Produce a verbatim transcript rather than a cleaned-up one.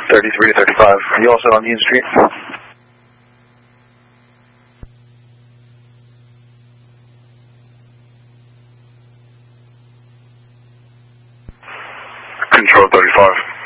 thirty-three to thirty-five. Are you also on Union Street? Control thirty-five.